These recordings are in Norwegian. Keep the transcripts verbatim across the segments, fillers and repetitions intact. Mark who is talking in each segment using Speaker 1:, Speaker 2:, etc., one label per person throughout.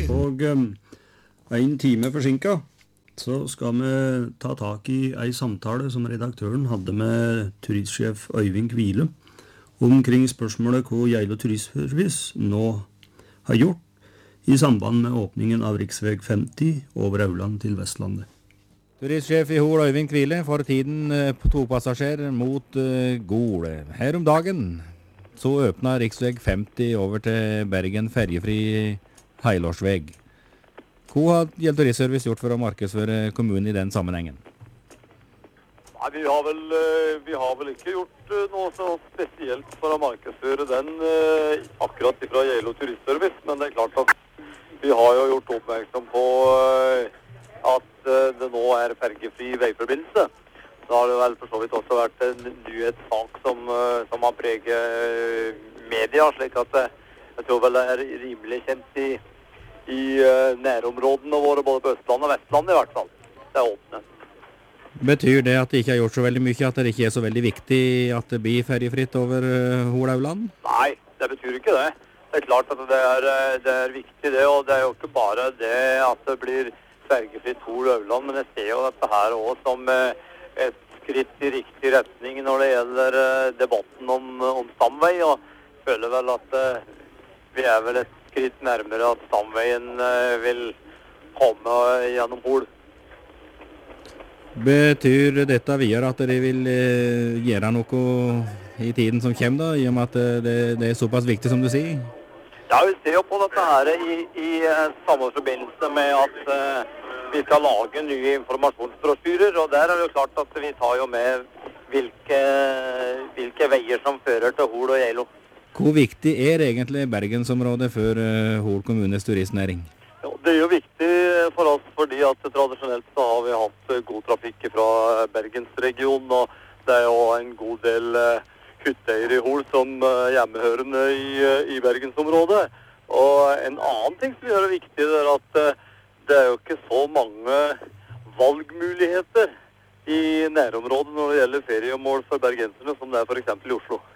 Speaker 1: Og um, en time forsinket, så skal vi ta tak i en samtale som redaktøren hadde med turistsjef Øyvind Kvile omkring spørsmålet hva Geilo Turistservice nå har gjort i samband med åpningen av riksveg femti over Auland til Vestlandet.
Speaker 2: Turistsjef i Hol, Øyvind Kvile, for tiden på topassasjer mot uh, Gol. Her om dagen så åpna riksveg femti over til Bergen ferjefri heilårsveg. Hva har Geilo Turistservice gjort for å markedsføre kommunen i den sammenhengen?
Speaker 3: Nei, vi har vel, vi har vel ikke gjort noe så spesielt for å markedsføre den uh, akkurat fra Geilo Turistservice, men det er klart at vi har jo gjort oppmerksom på uh, at uh, det nå er fergefri veiforbindelse. Da har det vel for så vidt også vært en nyhetssak som, uh, som har preget uh, media, slik at uh, jeg tror vel det er rimelig kjent i, i uh, nærområdene våre, både på Østlandet og Vestlandet i hvert fall. Det er åpnet.
Speaker 2: Betyr det at det ikke har gjort så veldig mye, at det ikke er så veldig viktig at det blir ferjefritt over uh, Hol-Auland?
Speaker 3: Nei, det betyr ikke det. Det er klart at det er, det er viktig det, og det er jo ikke bare det at det blir fergefritt Hol-Auland, men jeg ser jo dette her også som et skritt i riktig retning når det gjelder debatten om, om stamvei, og føler vel at vi er vel et skritt nærmere at stamveien vil komme gjennom Hol.
Speaker 2: Betyr dette videre at dere vil eh, gjøre noe i tiden som kommer da, i og med at det, det er såpass viktig som du sier?
Speaker 3: Ja, vi ser jo på dette her i, i samme forbindelse med at uh, vi skal lage nye informasjonsbrosjyrer, og der er det jo klart at vi tar jo med hvilke, hvilke veier som fører til Hol og Geilo.
Speaker 2: Hvor viktig er egentlig Bergensområdet for uh, Hol kommunes turistnæring?
Speaker 3: Ja, det er jo viktig for oss fordi at tradisjonelt så har vi hatt god trafikk fra Bergensregionen, og det er jo en god del uh, hytteeier i Hol som uh, hjemmehørende i, uh, i Bergensområdet. Og en annen ting som gjør det viktig er at uh, det er jo ikke så mange valgmuligheter i nærområdet når det gjelder feriemål for bergenserne som det er for eksempel i Oslo.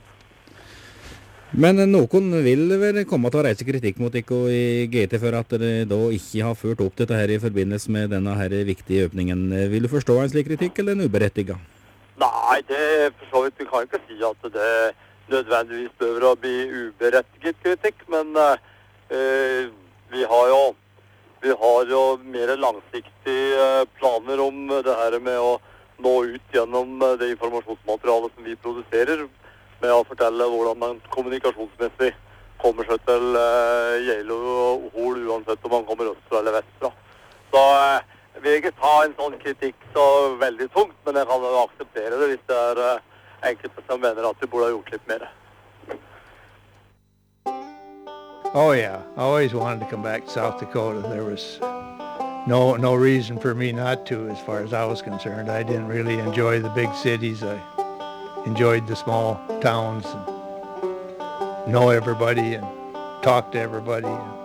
Speaker 2: Men noen vil vel komme til å reise kritikk mot dere i G T for at dere da ikke har ført opp dette her i forbindelse med denne her viktige økningen. Vil du forstå en slik kritikk, eller en uberettiget?
Speaker 3: Nei, det for så vidt, vi kan ikke si at det nødvendigvis behøver å bli uberettiget kritikk, men uh, vi har jo vi har jo mer langsiktige planer om det her med å nå ut gjennom det informasjonsmaterialet som vi produserer, med å fortelle hvordan man kommunikasjonsmessig kommer seg til uh, Geilo og Hol, uansett om man kommer østfra eller vestfra. Så uh, jeg vil ikke ta en sånn kritikk så veldig tungt, men jeg kan jo akseptere det hvis det er uh, enkelte som mener at vi burde ha gjort litt mer.
Speaker 4: Oh yeah, I always wanted to come back to South Dakota. There was no no reason for me not to as far as I was concerned. I didn't really enjoy the big cities. I enjoyed the small towns and know everybody and talk to everybody.